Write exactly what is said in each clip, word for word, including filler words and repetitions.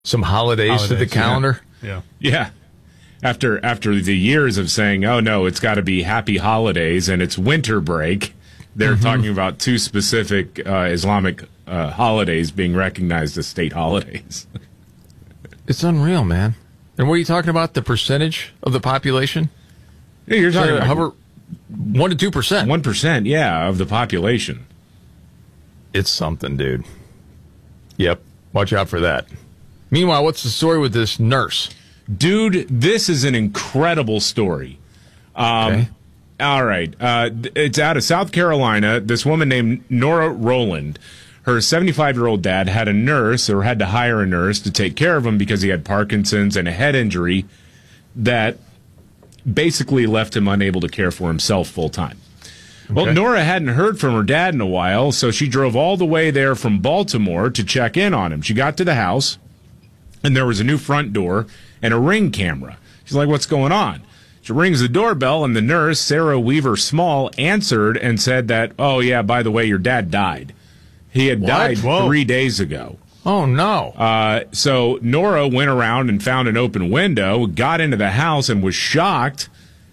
some holidays, holidays to the calendar. Yeah. yeah. Yeah. After after the years of saying, oh, no, it's got to be happy holidays and it's winter break, they're mm-hmm. talking about two specific uh, Islamic uh, holidays being recognized as state holidays. It's unreal, man. And what are you talking about, the percentage of the population? Yeah, you're talking so about hover one to two percent. one percent, yeah, of the population. It's something, dude. Yep. Watch out for that. Meanwhile, what's the story with this nurse? Dude, this is an incredible story. Um, okay. All right. Uh, it's out of South Carolina. This woman named Nora Rowland, her seventy-five-year-old dad had a nurse or had to hire a nurse to take care of him because he had Parkinson's and a head injury that basically left him unable to care for himself full time. Okay. Well, Nora hadn't heard from her dad in a while, so she drove all the way there from Baltimore to check in on him. She got to the house, and there was a new front door and a Ring camera. She's like, what's going on? She rings the doorbell, and the nurse, Sarah Weaver Small, answered and said that, oh, yeah, by the way, your dad died. He had what? died Whoa. three days ago. Oh, no. Uh, so Nora went around and found an open window, got into the house, and was shocked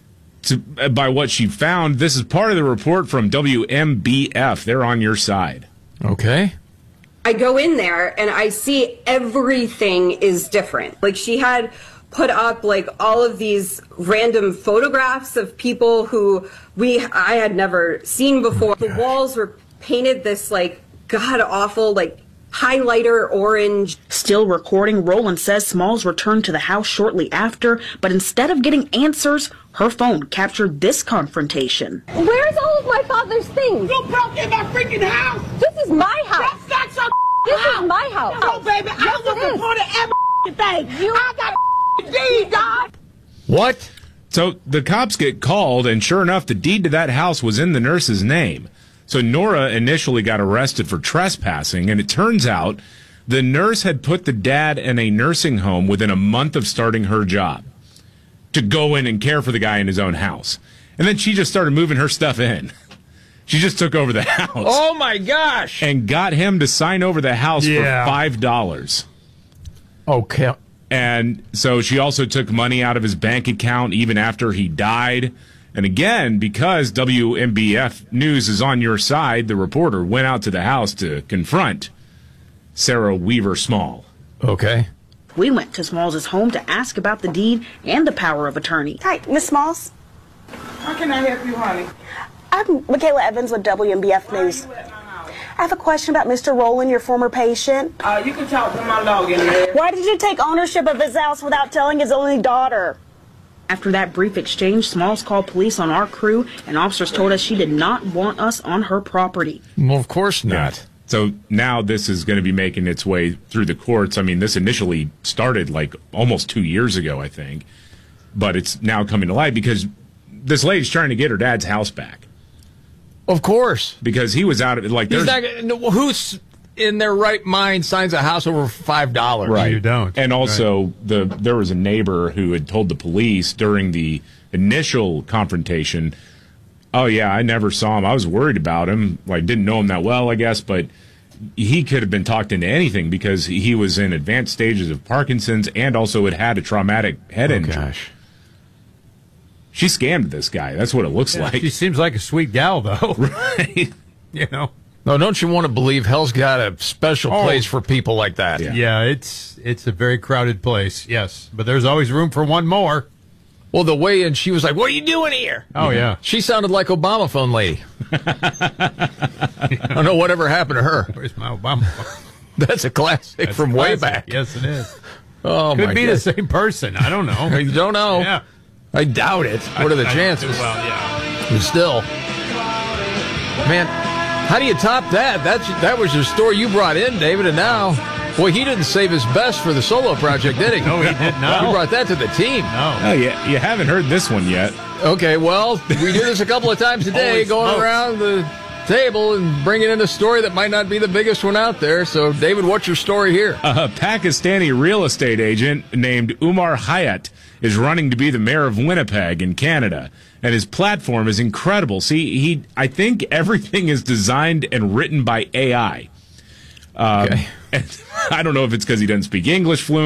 to, by what she found. This is part of the report from W M B F. They're on your side. Okay. I go in there and I see everything is different. Like, she had put up like all of these random photographs of people who we I had never seen before. The walls were painted this like god awful like highlighter orange. Still recording, Rowland says Smalls returned to the house shortly after, but instead of getting answers, her phone captured this confrontation. Where's all of my father's things? You broke in my freaking house! This is my house! That's not your This house. is my house! No, baby, yes, I was reporting every thing! You I got a deed, dog! What? So the cops get called, and sure enough, the deed to that house was in the nurse's name. So Nora initially got arrested for trespassing, and it turns out the nurse had put the dad in a nursing home within a month of starting her job to go in and care for the guy in his own house. And then she just started moving her stuff in. She just took over the house. Oh, my gosh. And got him to sign over the house yeah. for five dollars. Okay. And so she also took money out of his bank account even after he died. And again, because W M B F News is on your side, the reporter went out to the house to confront Sarah Weaver Small. Okay. We went to Smalls' home to ask about the deed and the power of attorney. Hi, Miss Smalls. How can I help you, honey? I'm Michaela Evans with W M B F News. I have a question about Mister Rowland, your former patient. Uh, you can talk to my login there. Why did you take ownership of his house without telling his only daughter? After that brief exchange, Smalls called police on our crew, and officers told us she did not want us on her property. Well, of course not. Yeah. So now this is going to be making its way through the courts. I mean, this initially started like almost two years ago, I think. But it's now coming to light because this lady's trying to get her dad's house back. Of course. Because he was out of it. Like, He's not, who's in their right mind signs a house over five dollars? Right. You don't. And also, right. the there was a neighbor who had told the police during the initial confrontation, oh, yeah, I never saw him. I was worried about him. Like, didn't know him that well, I guess, but he could have been talked into anything because he was in advanced stages of Parkinson's and also had had a traumatic head oh, injury. Gosh. She scammed this guy. That's what it looks yeah, like. She seems like a sweet gal, though. Right. You know. No, don't you want to believe hell's got a special oh. place for people like that? Yeah. yeah, it's it's a very crowded place, yes. But there's always room for one more. Well, the way and she was like, what are you doing here? Oh, yeah. She sounded like Obama phone lady. I don't know whatever happened to her. Where's my Obama phone? That's a classic That's from classic. way back. Yes, it is. Oh, Could my be God. the same person. I don't know. You don't know. Yeah. I doubt it. What are the I, chances? I, well, yeah. But still. Man, how do you top that? That's That was your story you brought in, David, and now, boy, he didn't save his best for the solo project, did he? No, he did not. He brought that to the team. No. Oh, yeah, you haven't heard this one yet. Okay, well, we do this a couple of times a day, Holy going smokes. around the table and bringing in a story that might not be the biggest one out there. So, David, what's your story here? A Pakistani real estate agent named Umar Hayat is running to be the mayor of Winnipeg in Canada, and his platform is incredible. See, he, I think everything is designed and written by A I. Um, okay. And, I don't know if it's because he doesn't speak English fluently.